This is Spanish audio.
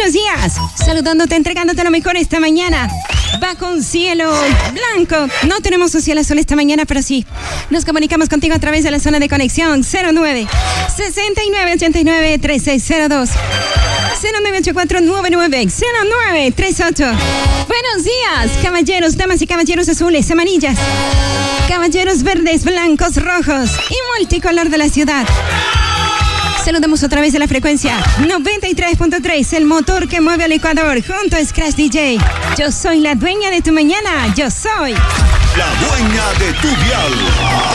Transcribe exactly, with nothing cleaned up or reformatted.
buenos días. Saludándote, entregándote lo mejor esta mañana. Bajo un cielo blanco. No tenemos un cielo azul esta mañana, pero sí. Nos comunicamos contigo a través de la zona de conexión cero nueve, sesenta y nueve, ochenta y nueve, treinta y seis cero dos. cero nueve ocho cuatro nueve nueve cero nueve tres ocho. Buenos días, caballeros, damas y caballeros azules, amarillas, caballeros verdes, blancos, rojos y multicolor de la ciudad. Saludamos otra vez de la frecuencia noventa y tres punto tres, el motor que mueve al Ecuador, junto a Scratch D J. Yo soy la dueña de tu mañana, yo soy la dueña de tu dial.